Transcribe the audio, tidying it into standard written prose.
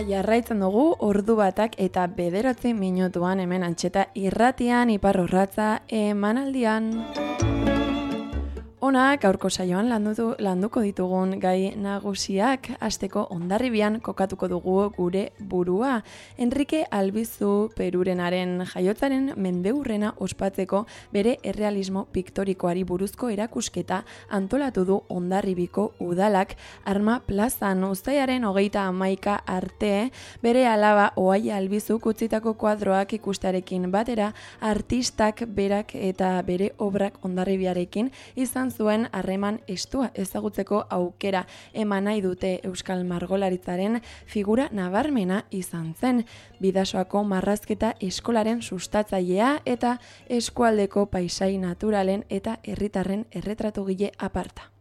Jarraitzen dugu ordu batak eta 9 minutuan hemen Antxeta irratian Ipar Orratza emanaldian. Ona, gaurko saioan landuko ditugun gai nagusiak, hasteko Hondarribian kokatuko dugu gure burua. Enrique Albizu Perurenaren jaiotzaren mendeurrena ospatzeko bere errealismo piktorikoari buruzko erakusketa antolatu du Hondarribiko udalak Arma plazan uztailaren 31 arte, bere alaba Ohaia Albizuk utzitako kuadroak ikustearekin batera, artistak berak eta bere obrak Hondarribiarekin izan zuen harreman estua ezagutzeko aukera eman nahi dute Euskal Margolaritzaren figura nabarmena izan zen. Bidasoako marrazketa eskolaren sustatzailea eta eskualdeko paisai naturalen eta herritarren erretratugile aparta.